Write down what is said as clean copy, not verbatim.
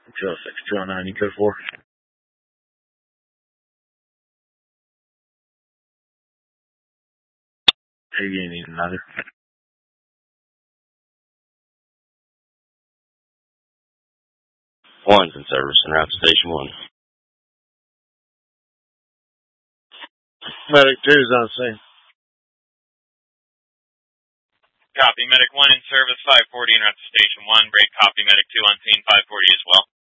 206, 209, you code 4. Hey, you need another. One's in service and route to station 1. Medic 2 is on scene. Copy, Medic 1 in service, 540 en route to station 1. Break, copy, Medic 2 on scene, 540 as well.